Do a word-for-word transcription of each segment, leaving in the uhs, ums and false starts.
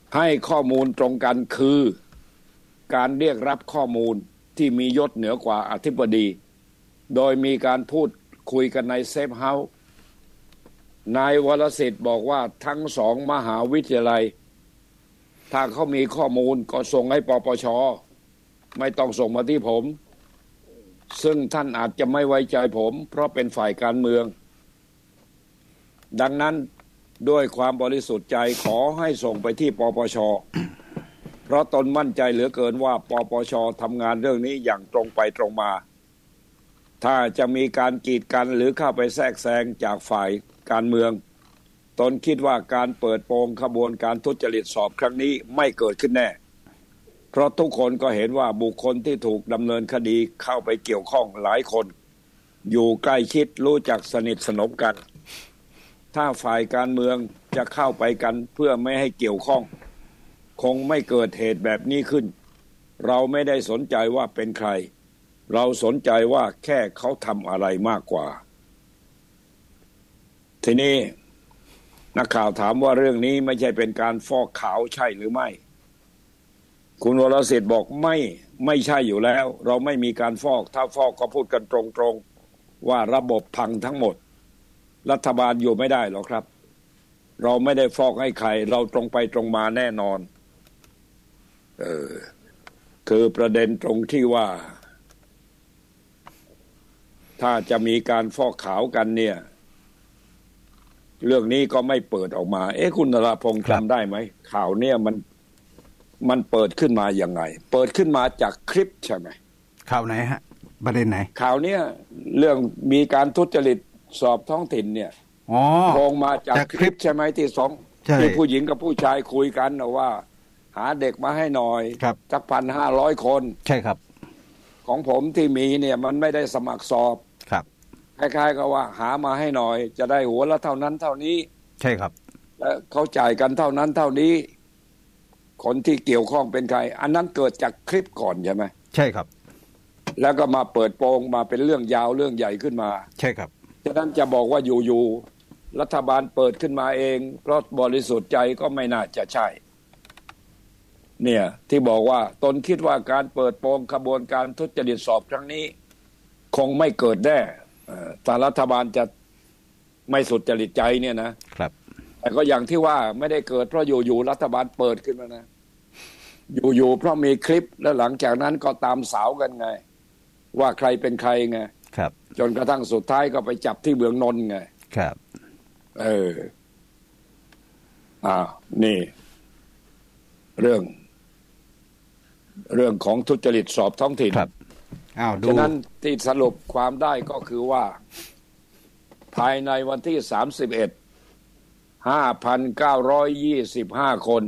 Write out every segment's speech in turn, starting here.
ให้ข้อมูลตรงกันคือการเรียกรับข้อมูลที่มียศเหนือกว่าอธิบดีโดยมีการพูดคุยกันในเซฟเฮาส์นายวรสิทธิ์บอกว่าทั้งสองมหาวิทยาลัยถ้าเขามีข้อมูลก็ส่งให้ปปช.ไม่ต้องส่งมาที่ผมซึ่งท่านอาจจะไม่ไว้ใจผมเพราะเป็นฝ่ายการเมืองดังนั้นด้วยความบริสุทธิ์ใจขอให้ส่งไปที่ปปช.เพราะตนมั่นใจเหลือเกินว่าปปช.ทำงานเรื่องนี้อย่างตรงไปตรงมาถ้าจะมีการกีดกันหรือเข้าไปแทรกแซงจากฝ่ายการเมืองตนคิดว่าการเปิดโปงขบวนการทุจริตสอบครั้งนี้ไม่เกิดขึ้นแน่เพราะทุกคนก็เห็นว่าบุคคลที่ถูกดำเนินคดีเข้าไปเกี่ยวข้องหลายคนอยู่ใกล้ชิดรู้จักสนิทสนมกันถ้าฝ่ายการเมืองจะเข้าไปกันเพื่อไม่ให้เกี่ยวข้องคงไม่เกิดเหตุแบบนี้ขึ้นเราไม่ได้สนใจว่าเป็นใครเราสนใจว่าแค่เขาทำอะไรมากกว่าทีนี้นักข่าวถามว่าเรื่องนี้ไม่ใช่เป็นการฟอกขาวใช่หรือไม่คุณวรสิทธิ์บอกไม่ไม่ใช่อยู่แล้วเราไม่มีการฟอกถ้าฟอกก็พูดกันตรงๆว่าระบบพังทั้งหมดรัฐบาลอยู่ไม่ได้หรอกครับเราไม่ได้ฟอกให้ใครเราตรงไปตรงมาแน่นอนเออคือประเด็นตรงที่ว่าถ้าจะมีการฟอกขาวกันเนี่ยเรื่องนี้ก็ไม่เปิดออกมาเอ๊ะคุณนราพงษ์จำได้ไหมข่าวเนี่ยมันมันเปิดขึ้นมาอย่างไงเปิดขึ้นมาจากคลิปใช่ไหมข่าวไหนฮะประเด็นไหนข่าวเนี้ยเรื่องมีการทุจริตสอบท้องถิ่นเนี่ยอ๋อโครงมาจากคลิปใช่ไหมที่สองที่ผู้หญิงกับผู้ชายคุยกันนะว่าหาเด็กมาให้หน่อยสักพันห้าร้อยคนใช่ครับของผมที่มีเนี่ยมันไม่ได้สมัครสอบครับคล้ายๆกับว่าหามาให้หน่อยจะได้หัวละเท่านั้นเท่านี้ใช่ครับแล้วเขาจ่ายกันเท่านั้นเท่านี้คนที่เกี่ยวข้องเป็นใครอันนั้นเกิดจากคลิปก่อนใช่ไหมใช่ครับแล้วก็มาเปิดโปงมาเป็นเรื่องยาวเรื่องใหญ่ขึ้นมาใช่ครับฉะนั้นจะบอกว่าอยู่ๆรัฐบาลเปิดขึ้นมาเองเพราะบริสุทธิ์ใจก็ไม่น่าจะใช่เนี่ยที่บอกว่าตนคิดว่าการเปิดโปงขบวนการทุจริตสอบครั้งนี้คงไม่เกิดแน่ถ้ารัฐบาลจะไม่สุจริตใจเนี่ยนะครับแต่ก็อย่างที่ว่าไม่ได้เกิดเพราะอยู่ๆรัฐบาลเปิดขึ้นมานะอยู่ๆเพราะมีคลิปแล้วหลังจากนั้นก็ตามสาวกันไงว่าใครเป็นใครไงครับจนกระทั่งสุดท้ายก็ไปจับที่เมืองนนท์ไงครับเอออ่านี่เรื่องเรื่องของทุจริตสอบท้องถิ่นครับอ้าวดูฉะนั้นที่สรุปความได้ก็คือว่าภายในวันที่สามสิบเอ็ด ห้าพันเก้าร้อยยี่สิบห้าคน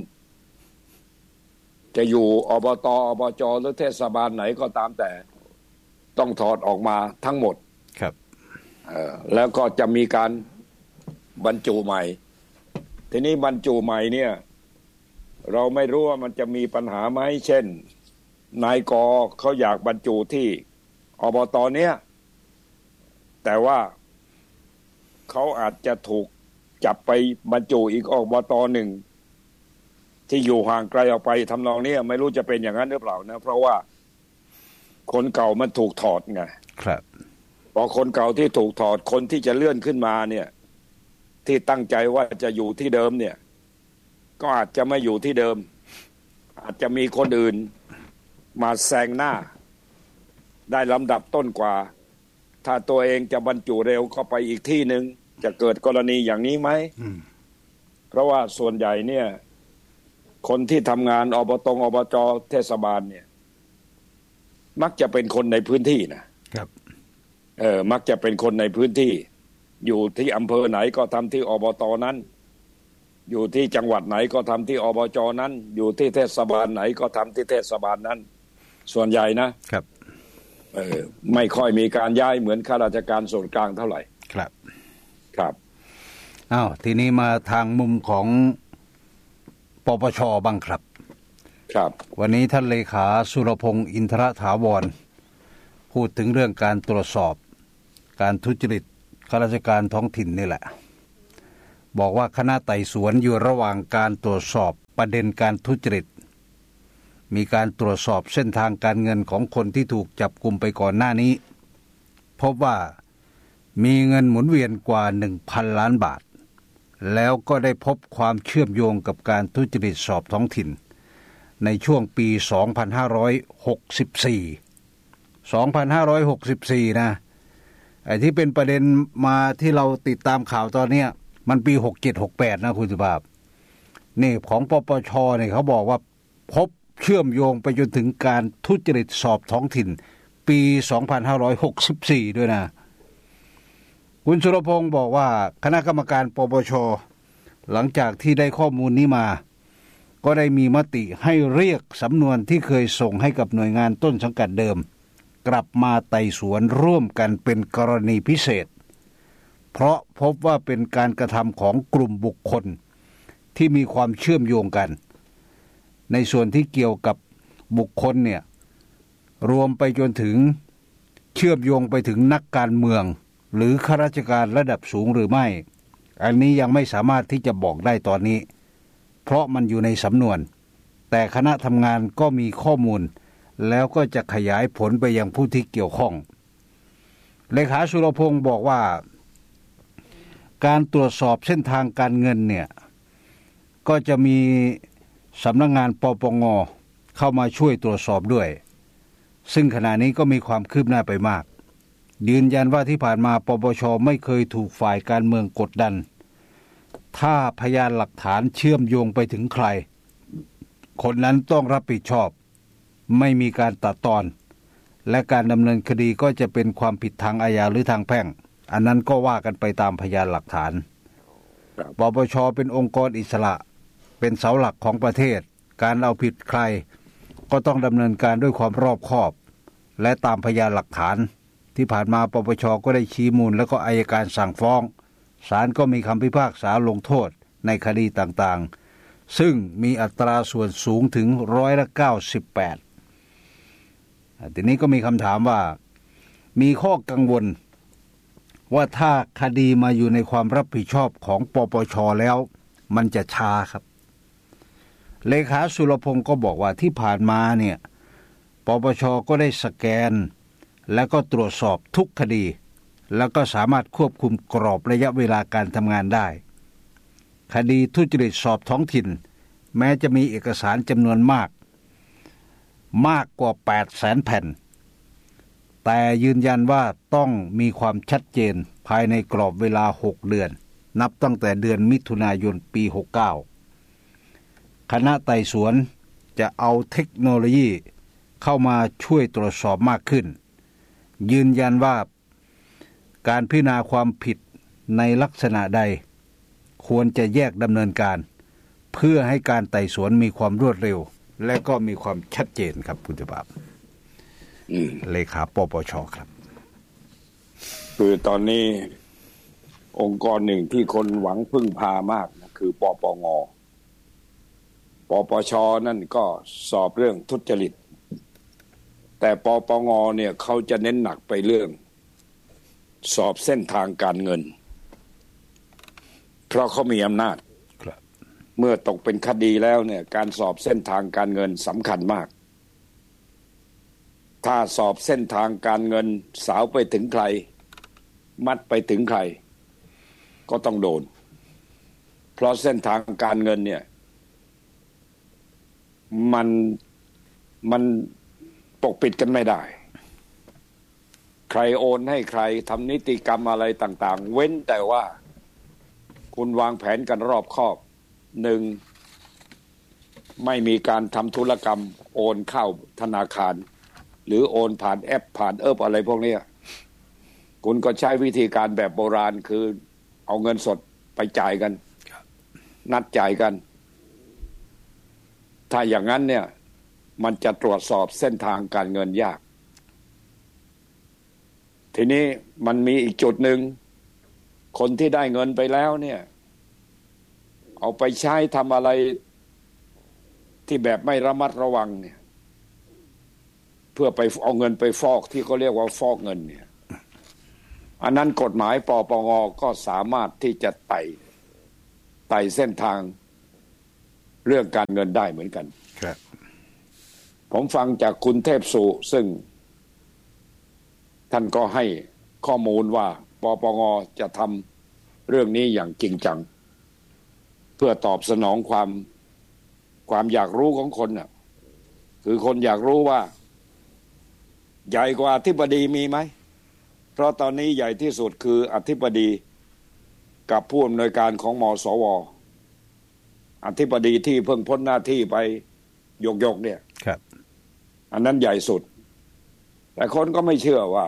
จะอยู่อบต.อบจ.หรือเทศบาลไหนก็ตามแต่ต้องถอดออกมาทั้งหมดครับเอ่อแล้วก็จะมีการบรรจุใหม่ทีนี้บรรจุใหม่เนี่ยเราไม่รู้ว่ามันจะมีปัญหาไหมเช่นนายกเขาอยากบรรจุที่อบต.เนี้ยแต่ว่าเขาอาจจะถูกจับไปบรรจุอีกอบต.หนึ่งที่อยู่ห่างไกลออกไปทำนองนี้ไม่รู้จะเป็นอย่างนั้นหรือเปล่านะเพราะว่าคนเก่ามันถูกถอดไงครับพอคนเก่าที่ถูกถอดคนที่จะเลื่อนขึ้นมาเนี่ยที่ตั้งใจว่าจะอยู่ที่เดิมเนี่ยก็อาจจะไม่อยู่ที่เดิมอาจจะมีคนอื่นมาแซงหน้าได้ลำดับต้นกว่าถ้าตัวเองจะบรรจุเร็วเข้าไปอีกที่หนึ่งจะเกิดกรณีอย่างนี้ไหมเพราะว่าส่วนใหญ่เนี่ยคนที่ทำงานอบต.อบจ.เทศบาลเนี่ยมักจะเป็นคนในพื้นที่นะครับเออมักจะเป็นคนในพื้นที่อยู่ที่อำเภอไหนก็ทำที่อบต.นั้นอยู่ที่จังหวัดไหนก็ทำที่อบจ.นั้นอยู่ที่เทศบาลไหนก็ทำที่เทศบาลนั้นส่วนใหญ่นะครับเออไม่ค่อยมีการย้ายเหมือนข้าราชการส่วนกลางเท่าไหร่ครับครับอ้าวทีนี้มาทางมุมของปปช.บ้างครับครับวันนี้ท่านเลขาสุรพงษ์อินทรถาวรพูดถึงเรื่องการตรวจสอบการทุจริตข้าราชการท้องถิ่นนี่แหละบอกว่าคณะไต่สวนอยู่ระหว่างการตรวจสอบประเด็นการทุจริตมีการตรวจสอบเส้นทางการเงินของคนที่ถูกจับกุมไปก่อนหน้านี้พบว่ามีเงินหมุนเวียนกว่า หนึ่งพัน ล้านบาทแล้วก็ได้พบความเชื่อมโยงกับการทุจริตสอบท้องถิ่นในช่วงปี สองพันห้าร้อยหกสิบสี่ สองพันห้าร้อยหกสิบสี่ นะไอ้ที่เป็นประเด็นมาที่เราติดตามข่าวตอนนี้มันปีหกเจ็ด หกแปดนะคุณสุภาพนี่ของปปชเนี่ยเขาบอกว่าพบเชื่อมโยงไปจนถึงการทุจริตสอบท้องถิ่นปี สองพันห้าร้อยหกสิบสี่ ด้วยนะคุณสุรพงศ์บอกว่าคณะกรรมการปปชหลังจากที่ได้ข้อมูลนี้มาก็ได้มีมติให้เรียกสำนวนที่เคยส่งให้กับหน่วยงานต้นสังกัดเดิมกลับมาไต่สวนร่วมกันเป็นกรณีพิเศษเพราะพบว่าเป็นการกระทำของกลุ่มบุคคลที่มีความเชื่อมโยงกันในส่วนที่เกี่ยวกับบุคคลเนี่ยรวมไปจนถึงเชื่อมโยงไปถึงนักการเมืองหรือข้าราชการระดับสูงหรือไม่อันนี้ยังไม่สามารถที่จะบอกได้ตอนนี้เพราะมันอยู่ในสำนวนแต่คณะทำงานก็มีข้อมูลแล้วก็จะขยายผลไปยังผู้ที่เกี่ยวข้องเลขาสุรพงศ์บอกว่าการตรวจสอบเส้นทางการเงินเนี่ยก็จะมีสำนักงานปปงเข้ามาช่วยตรวจสอบด้วยซึ่งขณะนี้ก็มีความคืบหน้าไปมากยืนยันว่าที่ผ่านมาปปชไม่เคยถูกฝ่ายการเมืองกดดันถ้าพยานหลักฐานเชื่อมโยงไปถึงใครคนนั้นต้องรับผิดชอบไม่มีการตัดตอนและการดำเนินคดีก็จะเป็นความผิดทางอาญาหรือทางแพ่งอันนั้นก็ว่ากันไปตามพยานหลักฐานปปชเป็นองค์กรอิสระเป็นเสาหลักของประเทศการเอาผิดใครก็ต้องดำเนินการด้วยความรอบคอบและตามพยานหลักฐานที่ผ่านมาปปชก็ได้ชี้มูลแล้วก็อัยการสั่งฟ้องศาลก็มีคำพิพากษาลงโทษในคดีต่างๆซึ่งมีอัตราส่วนสูงถึงร้อยละเก้าสิบแปดทีนี้ก็มีคำถามว่ามีข้อกังวลว่าถ้าคดีมาอยู่ในความรับผิดชอบของปปชแล้วมันจะช้าครับเลขาสุรพงศ์ก็บอกว่าที่ผ่านมาเนี่ยปปชก็ได้สแกนแล้วก็ตรวจสอบทุกคดีแล้วก็สามารถควบคุมกรอบระยะเวลาการทำงานได้คดีทุจริตสอบท้องถิ่นแม้จะมีเอกสารจำนวนมากมากกว่า แปดแสน แผ่นแต่ยืนยันว่าต้องมีความชัดเจนภายในกรอบเวลาหกเดือนนับตั้งแต่เดือนมิถุนายนปีหกสิบเก้าคณะไต่สวนจะเอาเทคโนโลยีเข้ามาช่วยตรวจสอบมากขึ้นยืนยันว่าการพิจารณาความผิดในลักษณะใดควรจะแยกดำเนินการเพื่อให้การไต่สวนมีความรวดเร็วและก็มีความชัดเจนครับคุณสุภาพเลขาปปชครับคือตอนนี้องค์กรหนึ่งที่คนหวังพึ่งพามากนะคือปปงปปชนั่นก็สอบเรื่องทุจริตแต่ปปงเนี่ยเขาจะเน้นหนักไปเรื่องสอบเส้นทางการเงินเพราะเขามีอำนาจเมื่อตกเป็นคดีแล้วเนี่ยการสอบเส้นทางการเงินสำคัญมากถ้าสอบเส้นทางการเงินสาวไปถึงใครมัดไปถึงใครก็ต้องโดนเพราะเส้นทางการเงินเนี่ยมันมันปกปิดกันไม่ได้ใครโอนให้ใครทำนิติกรรมอะไรต่างๆเว้นแต่ว่าคุณวางแผนกันรอบคอบหนึ่งไม่มีการทำธุรกรรมโอนเข้าธนาคารหรือโอนผ่านแอปผ่านเอิบอะไรพวกนี้คุณก็ใช้วิธีการแบบโบราณคือเอาเงินสดไปจ่ายกันนัดจ่ายกันถ้าอย่างนั้นเนี่ยมันจะตรวจสอบเส้นทางการเงินยากทีนี้มันมีอีกจุดหนึ่งคนที่ได้เงินไปแล้วเนี่ยเอาไปใช้ทำอะไรที่แบบไม่ระมัดระวังเนี่ยเพื่อไปเอาเงินไปฟอกที่เขาเรียกว่าฟอกเงินเนี่ยอันนั้นกฎหมายปปงก็สามารถที่จะไต่ไต่เส้นทางเรื่องการเงินได้เหมือนกันครับผมฟังจากคุณเทพสุซึ่งท่านก็ให้ข้อมูลว่าปปงจะทำเรื่องนี้อย่างจริงจังเพื่อตอบสนองความความอยากรู้ของคนน่ะคือคนอยากรู้ว่าใหญ่กว่าอธิบดีมีไหมเพราะตอนนี้ใหญ่ที่สุดคืออธิบดีกับผู้อำนวยการของมสวอธิบดีที่เพิ่งพ้นหน้าที่ไปยกๆเนี่ยครับอันนั้นใหญ่สุดแต่คนก็ไม่เชื่อว่า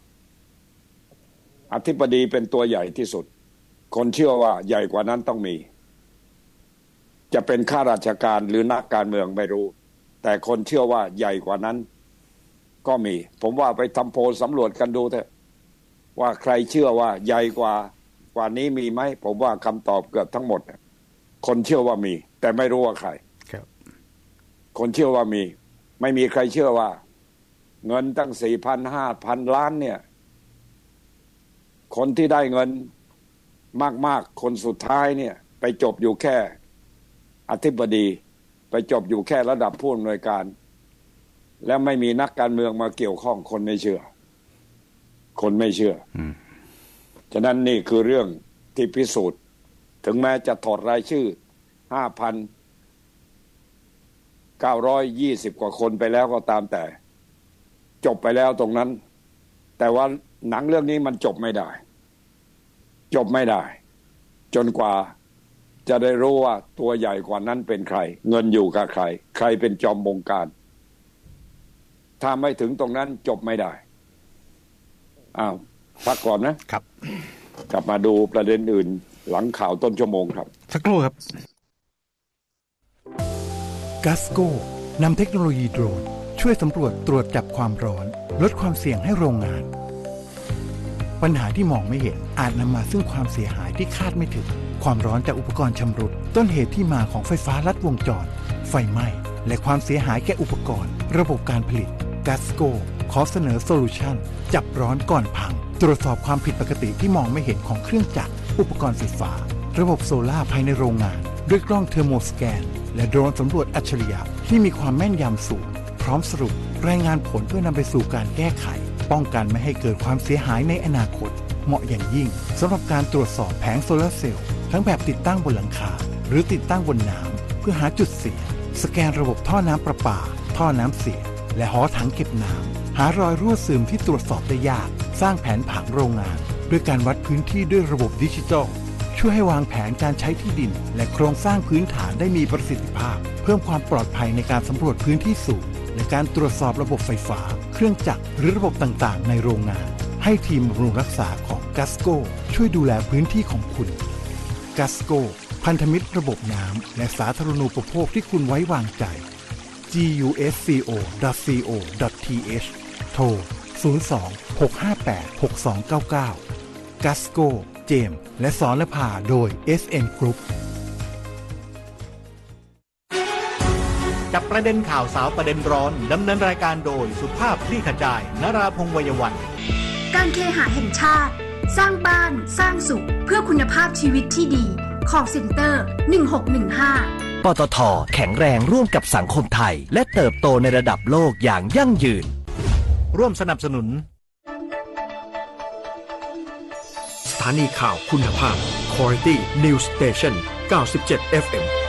อธิบดีเป็นตัวใหญ่ที่สุดคนเชื่อว่าใหญ่กว่านั้นต้องมีจะเป็นข้าราชการหรือนักการเมืองไม่รู้แต่คนเชื่อว่าใหญ่กว่านั้นก็มีผมว่าไปทำโพลสำรวจกันดูเถอะว่าใครเชื่อว่าใหญ่กว่ากว่านี้มีไหมผมว่าคำตอบเกือบทั้งหมดคนเชื่อว่ามีแต่ไม่รู้ว่าใครครับคนเชื่อว่ามีไม่มีใครเชื่อว่าเงินตั้ง สี่พัน ห้าพัน ล้านเนี่ยคนที่ได้เงินมากๆคนสุดท้ายเนี่ยไปจบอยู่แค่อธิบดีไปจบอยู่แค่ระดับผู้อำนวยการแล้วไม่มีนักการเมืองมาเกี่ยวข้องคนไม่เชื่อคนไม่เชื่อฉะนั้นนี่คือเรื่องที่พิสูจน์ถึงแม้จะถอดรายชื่อ ห้าพันเก้าร้อยยี่สิบ กว่าคนไปแล้วก็ตามแต่จบไปแล้วตรงนั้นแต่ว่าหนังเรื่องนี้มันจบไม่ได้จบไม่ได้จนกว่าจะได้รู้ว่าตัวใหญ่กว่านั้นเป็นใครเงินอยู่กับใครใครเป็นจอมบงการถ้าไม่ถึงตรงนั้นจบไม่ได้อ้าวพักก่อนนะครับกลับมาดูประเด็นอื่นหลังข่าวต้นชั่วโมงครับสักครู่ครับกัสโก้นำเทคโนโลยีโดรนช่วยสำรวจตรวจจับความร้อนลดความเสี่ยงให้โรงงานปัญหาที่มองไม่เห็นอาจนำมาซึ่งความเสียหายที่คาดไม่ถึงความร้อนจากอุปกรณ์ชำรุดต้นเหตุที่มาของไฟฟ้าลัดวงจรไฟไหม้และความเสียหายแก่อุปกรณ์ระบบการผลิตกัสโก้ขอเสนอโซลูชันจับร้อนก่อนพังตรวจสอบความผิดปกติที่มองไม่เห็นของเครื่องจักรอุปกรณ์ไฟฟ้าระบบโซล่าภายในโรงงานด้วยกล้องเทอร์โมสแกนและโดรนสำรวจอัจฉริยะที่มีความแม่นยำสูงพร้อมสรุปรายงานผลเพื่อนำไปสู่การแก้ไขป้องกันไม่ให้เกิดความเสียหายในอนาคตเหมาะอย่างยิ่งสำหรับการตรวจสอบแผงโซลาร์เซลล์ทั้งแบบติดตั้งบนหลังคาหรือติดตั้งบนน้ำเพื่อหาจุดเสียสแกนระบบท่อน้ำประปาท่อน้ำเสียและหอถังเก็บน้ำหารอยรั่วซึมที่ตรวจสอบได้ยากสร้างแผนผังโรงงานด้วยการวัดพื้นที่ด้วยระบบดิจิทัลช่วยให้วางแผนการใช้ที่ดินและโครงสร้างพื้นฐานได้มีประสิทธิภาพเพิ่มความปลอดภัยในการสำรวจพื้นที่สูงและการตรวจสอบระบบไฟฟ้าเครื่องจักรหรือระบบต่างๆในโรงงานให้ทีมบำรุงรักษาของกัสโก้ช่วยดูแลพื้นที่ของคุณกัสโก้พันธมิตรระบบน้ำและสาธารณูปโภคที่คุณไว้วางใจ จี ยู เอส ซี โอ ดอท ซี โอ ดอท ที เอช โทร ศูนย์ สอง หก ห้า แปด หก สอง เก้า เก้า กัสโก้เจมส์และสอนและพาโดย เอส เอ็น Group จับประเด็นข่าวสาวประเด็นร้อนดำเนินรายการโดยสุภาพคลี่ขจายนราพงษ์ วัยวันการเคหะแห่งชาติสร้างบ้านสร้างสุขเพื่อคุณภาพชีวิตที่ดี call center หนึ่งหกหนึ่งห้าปตท.แข็งแรงร่วมกับสังคมไทยและเติบโตในระดับโลกอย่างยั่งยืนร่วมสนับสนุนสถานีข่าวคุณภาพ Quality News Station เก้าสิบเจ็ด เอฟ เอ็ม